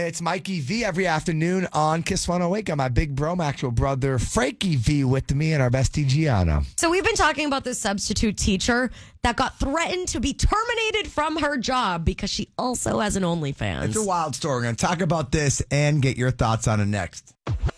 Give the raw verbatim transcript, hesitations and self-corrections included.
It's Mikey V every afternoon on Kiss one oh eight. Got my big bro, my actual brother, Frankie V, with me and our bestie, Gianna. So we've been talking about this substitute teacher that got threatened to be terminated from her job because she also has an OnlyFans. It's a wild story. We're going to talk about this and get your thoughts on it next.